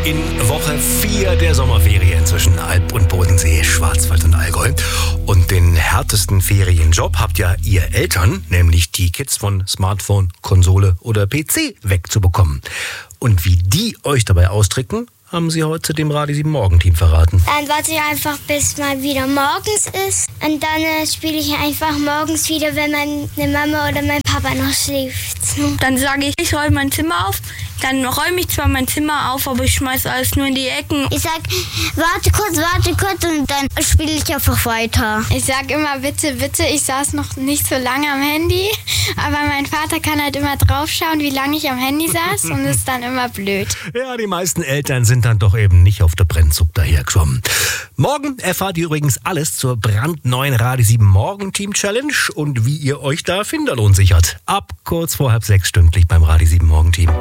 In Woche 4 der Sommerferien zwischen Alb und Bodensee, Schwarzwald und Allgäu. Und den härtesten Ferienjob habt ja ihr Eltern, nämlich die Kids von Smartphone, Konsole oder PC wegzubekommen. Und wie die euch dabei austricken, haben sie heute dem Radio 7 Morgenteam verraten. Dann warte ich einfach, bis mal wieder morgens ist. Und dann spiele ich einfach morgens wieder, wenn meine Mama oder mein Papa noch schläft. Dann sage ich, ich räume mein Zimmer auf. Dann räume ich zwar mein Zimmer auf, aber ich schmeiße alles nur in die Ecken. Ich sag, warte kurz und dann spiele ich einfach weiter. Ich sag immer bitte, bitte. Ich saß noch nicht so lange am Handy, aber mein Vater kann halt immer draufschauen, wie lange ich am Handy saß und ist dann immer blöd. Ja, die meisten Eltern sind dann doch eben nicht auf der Brennsuppe dahergeschwommen. Morgen erfahrt ihr übrigens alles zur brandneuen Radio 7 Morgenteam Challenge und wie ihr euch da Finderlohn sichert. Ab kurz vor 5:30 stündlich beim Radio 7 Morgenteam.